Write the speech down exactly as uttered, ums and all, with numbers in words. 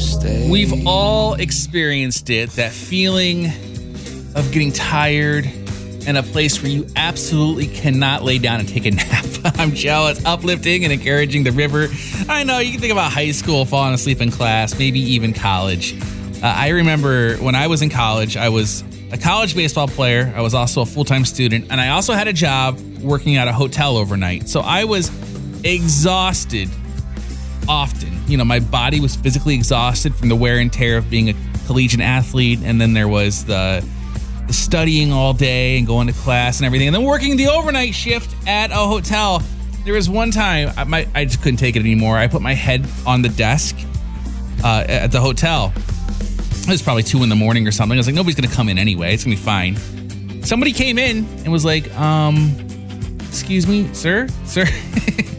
We've all experienced it, that feeling of getting tired and a place where you absolutely cannot lay down and take a nap. I'm Joe. It's uplifting and encouraging the river. I know you can think about high school, falling asleep in class, maybe even college. Uh, I remember when I was in college, I was a college baseball player. I was also a full-time student, and I also had a job working at a hotel overnight. So I was exhausted often. You know, my body was physically exhausted from the wear and tear of being a collegiate athlete, and then there was the studying all day and going to class and everything, and then working the overnight shift at a hotel. There was one time I, my, I just couldn't take it anymore. I put my head on the desk uh, at the hotel. It was probably two in the morning or something. I was like, nobody's going to come in anyway. It's going to be fine. Somebody came in and was like, um, excuse me, sir, sir.